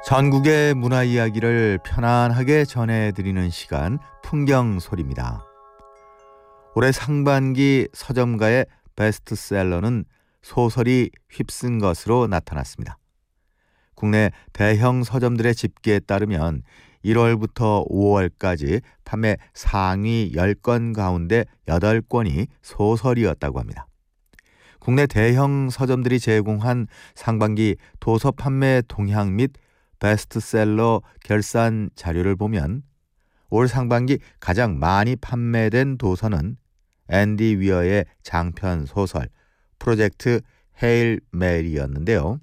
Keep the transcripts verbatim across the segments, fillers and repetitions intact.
전국의 문화 이야기를 편안하게 전해드리는 시간 풍경소리입니다. 올해 상반기 서점가의 베스트셀러는 소설이 휩쓴 것으로 나타났습니다. 국내 대형 서점들의 집계에 따르면 일월부터 오월까지 판매 상위 십 권 가운데 여덟 권이 소설이었다고 합니다. 국내 대형 서점들이 제공한 상반기 도서 판매 동향 및 베스트셀러 결산 자료를 보면 올 상반기 가장 많이 판매된 도서는 앤디 위어의 장편 소설 프로젝트 헤일 메리였는데요.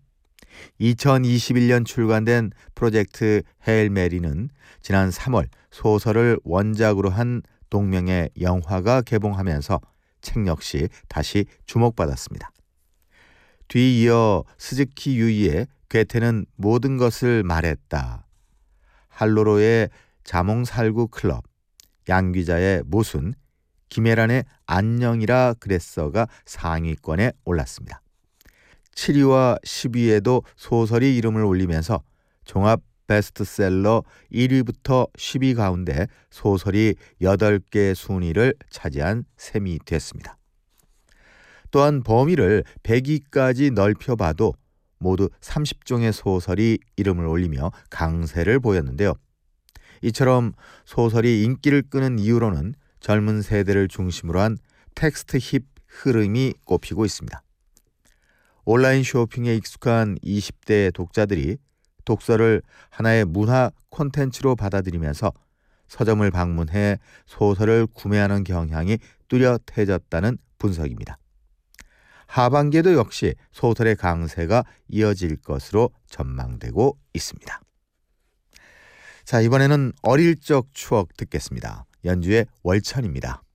이천이십일 년 출간된 프로젝트 헤일 메리는 지난 삼월 소설을 원작으로 한 동명의 영화가 개봉하면서 책 역시 다시 주목받았습니다. 뒤이어 스즈키 유이의 괴테는 모든 것을 말했다, 할로로의 자몽살구 클럽, 양귀자의 모순, 김혜란의 안녕이라 그랬어가 상위권에 올랐습니다. 칠 위와 십 위에도 소설이 이름을 올리면서 종합 베스트셀러 일 위부터 십 위 가운데 소설이 여덟 개 순위를 차지한 셈이 됐습니다. 또한 범위를 백 위까지 넓혀봐도 모두 삼십 종의 소설이 이름을 올리며 강세를 보였는데요. 이처럼 소설이 인기를 끄는 이유로는 젊은 세대를 중심으로 한 텍스트 힙 흐름이 꼽히고 있습니다. 온라인 쇼핑에 익숙한 이십 대 독자들이 독서를 하나의 문화 콘텐츠로 받아들이면서 서점을 방문해 소설을 구매하는 경향이 뚜렷해졌다는 분석입니다. 하반기에도 역시 소설의 강세가 이어질 것으로 전망되고 있습니다. 자, 이번에는 어릴 적 추억 듣겠습니다. 연주의 월천입니다.